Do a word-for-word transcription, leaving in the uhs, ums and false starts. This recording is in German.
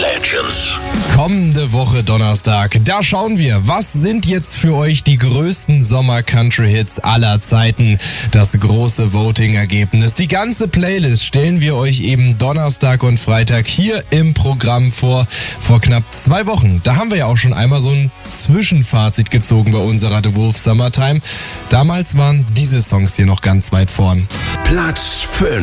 Legends. Kommende Woche Donnerstag, da schauen wir, was sind jetzt für euch die größten Sommer-Country-Hits aller Zeiten? Das große Voting-Ergebnis. Die ganze Playlist stellen wir euch eben Donnerstag und Freitag hier im Programm vor. Vor knapp zwei Wochen, da haben wir ja auch schon einmal so ein Zwischenfazit gezogen bei unserer The Wolf Summertime. Damals waren diese Songs hier noch ganz weit vorn. Platz fünf.